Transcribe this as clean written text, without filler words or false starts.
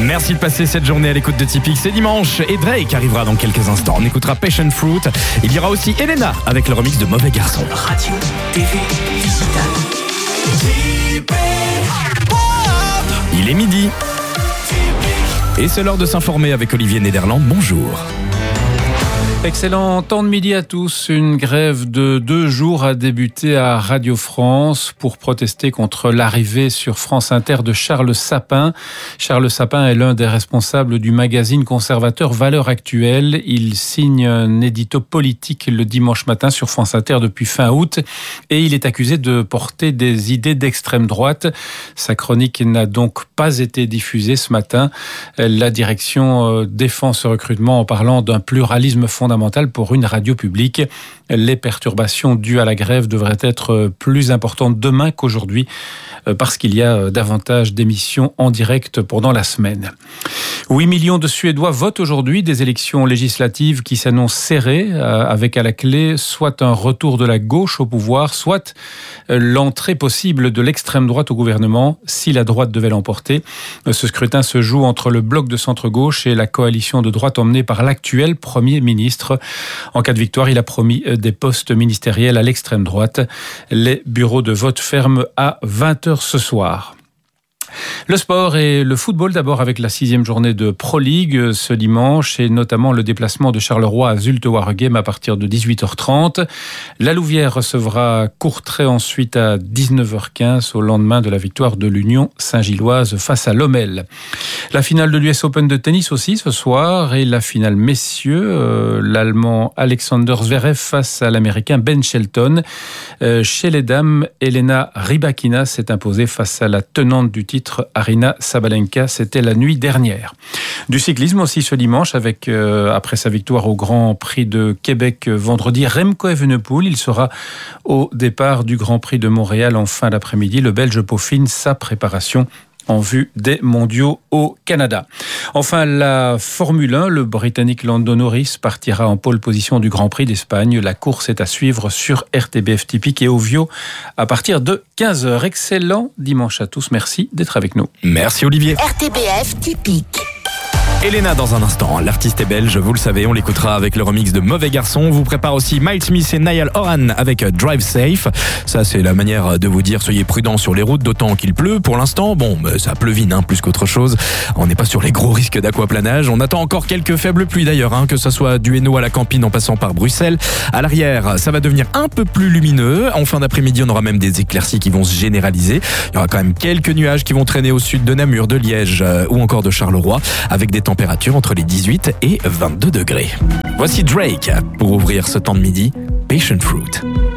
Merci de passer cette journée à l'écoute de Tipeee. C'est dimanche et Drake arrivera dans quelques instants. On écoutera Passion Fruit. Il y aura aussi Elena avec le remix de Mauvais Garçon. Radio, TV, digital. Il est midi. Et c'est l'heure de s'informer avec Olivier Nederland. Bonjour. Excellent temps de midi à tous. Une grève de 2 jours a débuté à Radio France pour protester contre l'arrivée sur France Inter de Charles Sapin. Charles Sapin est l'un des responsables du magazine conservateur Valeurs Actuelles. Il signe un édito politique le dimanche matin sur France Inter depuis fin août et il est accusé de porter des idées d'extrême droite. Sa chronique n'a donc pas été diffusée ce matin. La direction défend ce recrutement en parlant d'un pluralisme fondamental pour une radio publique. Les perturbations dues à la grève devraient être plus importantes demain qu'aujourd'hui parce qu'il y a davantage d'émissions en direct pendant la semaine. 8 millions de Suédois votent aujourd'hui des élections législatives qui s'annoncent serrées avec à la clé soit un retour de la gauche au pouvoir, soit l'entrée possible de l'extrême droite au gouvernement si la droite devait l'emporter. Ce scrutin se joue entre le bloc de centre-gauche et la coalition de droite emmenée par l'actuel Premier ministre. En cas de victoire, il a promis des postes ministériels à l'extrême droite. Les bureaux de vote ferment à 20h ce soir. Le sport et le football d'abord avec la 6e journée de Pro League ce dimanche et notamment le déplacement de Charleroi à Zulte Waregem à partir de 18h30. La Louvière recevra Courtrai ensuite à 19h15 au lendemain de la victoire de l'Union Saint-Gilloise face à Lommel. La finale de l'US Open de tennis aussi ce soir et la finale messieurs, l'Allemand Alexander Zverev face à l'Américain Ben Shelton. Chez les dames, Elena Rybakina s'est imposée face à la tenante du titre Aryna Sabalenka, c'était la nuit dernière. Du cyclisme aussi ce dimanche avec, après sa victoire au Grand Prix de Québec vendredi, Remco Evenepoel. Il sera au départ du Grand Prix de Montréal en fin d'après-midi. Le Belge peaufine sa préparation en vue des mondiaux au Canada. Enfin, la Formule 1, le Britannique Lando Norris partira en pole position du Grand Prix d'Espagne. La course est à suivre sur RTBF Typique et Ovio à partir de 15h. Excellent dimanche à tous. Merci d'être avec nous. Merci Olivier. RTBF Typique. Elena dans un instant, l'artiste est belge, vous le savez, on l'écoutera avec le remix de Mauvais Garçon. On vous prépare aussi Miles Smith et Niall Horan avec Drive Safe. Ça c'est la manière de vous dire soyez prudents sur les routes, d'autant qu'il pleut pour l'instant. Bon, ça pleuvine plus qu'autre chose. On n'est pas sur les gros risques d'aquaplanage. On attend encore quelques faibles pluies d'ailleurs, que ce soit du Hainaut à la Campine en passant par Bruxelles. À l'arrière, ça va devenir un peu plus lumineux. En fin d'après-midi, on aura même des éclaircies qui vont se généraliser. Il y aura quand même quelques nuages qui vont traîner au sud de Namur, de Liège ou encore de Charleroi avec des température entre les 18 et 22 degrés. Voici Drake pour ouvrir ce temps de midi, Passion Fruit.